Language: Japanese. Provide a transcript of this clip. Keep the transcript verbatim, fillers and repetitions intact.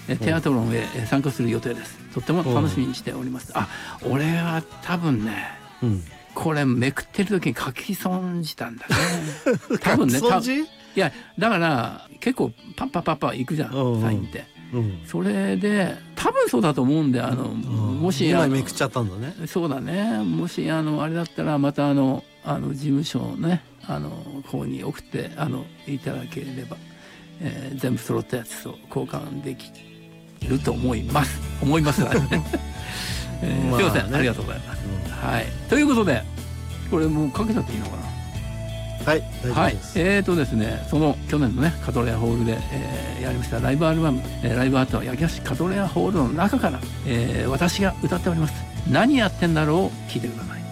テアトロンへ参加する予定です。とっても楽しみにしております。あ、俺は多分ね、うん、これめくってる時に書き損じたんだね多分ね、 書き損じ？ いやだから結構パッパパッパいくじゃん、うん、サインって、うん、それで多分そうだと思うんで、あの、うん、もし今めくっちゃったんだね。 そうだね、もしあのあれだったらまたあのあの事務所のねあの方に送ってあのいただければ、えー、全部揃ったやつと交換できると思います思いますがね、えーまあね、すいません、ありがとうございます、うん、はい、ということでこれもうかけちゃっていいのかな。 はい、大丈夫です。 はい、えーとですね、その去年のねカトレアホールで、えー、やりましたライブアルバム、えー、ライブアート焼き菓子カトレアホールの中から、えー、私が歌っております。何やってんだろうを聞いてください。